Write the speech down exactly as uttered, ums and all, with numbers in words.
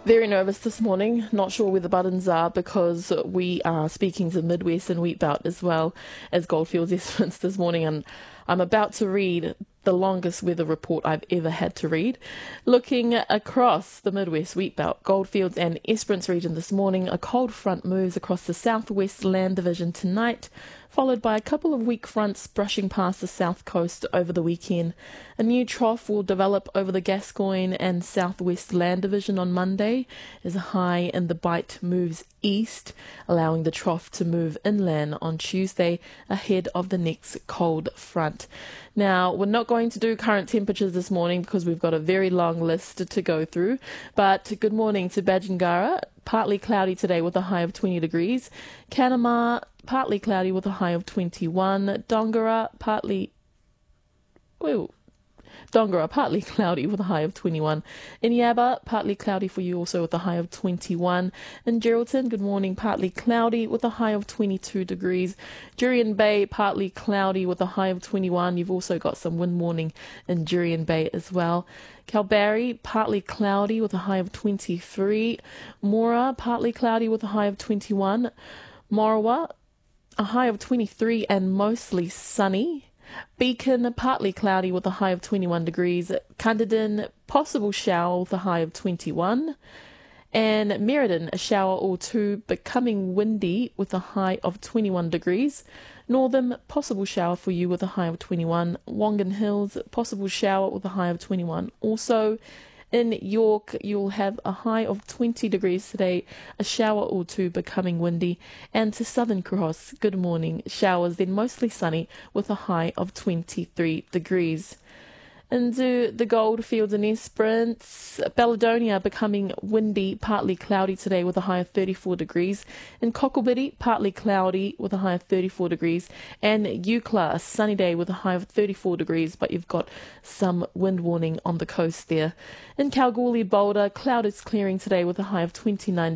Very nervous this morning, not sure where the buttons are because we are speaking to Midwest and Wheat Belt as well as Goldfields estimates this morning, and I'm about to read the longest weather report I've ever had to read. Looking across the Midwest, Wheat Belt, Goldfields and Esperance region this morning, a cold front moves across the southwest land division tonight, followed by a couple of weak fronts brushing past the south coast over the weekend. A new trough will develop over the Gascoyne and southwest land division on Monday as a high in the Bight moves east, allowing the trough to move inland on Tuesday ahead of the next cold front. Now, we're not going to do current temperatures this morning because we've got a very long list to go through, but good morning to Badgingarra. Partly cloudy today with a high of twenty degrees. Kanama, partly cloudy with a high of twenty-one. Dongara, partly... Well, Dongara, partly cloudy with a high of twenty-one. Inyaba, partly cloudy for you also with a high of twenty-one. In Geraldton, good morning, partly cloudy with a high of twenty-two degrees. Jurien Bay, partly cloudy with a high of twenty-one. You've also got some wind warning in Jurien Bay as well. Kalbarri, partly cloudy with a high of twenty-three. Mora, partly cloudy with a high of twenty-one. Morawa, a high of twenty-three and mostly sunny. Beacon, partly cloudy with a high of twenty-one degrees. Cunderdin, possible shower with a high of twenty-one. And Merredin, a shower or two, becoming windy with a high of twenty-one degrees. Northam, possible shower for you with a high of twenty-one. Wongan Hills, possible shower with a high of twenty-one. Also, in York, you'll have a high of twenty degrees today, a shower or two becoming windy. And to Southern Cross, good morning, showers, then mostly sunny with a high of twenty-three degrees. Into the Goldfields and Esperance, Baladonia becoming windy, partly cloudy today with a high of thirty-four degrees. In Cocklebiddy, partly cloudy with a high of thirty-four degrees. And Eucla, a sunny day with a high of thirty-four degrees, but you've got some wind warning on the coast there. In Kalgoorlie, Boulder, cloud is clearing today with a high of twenty-nine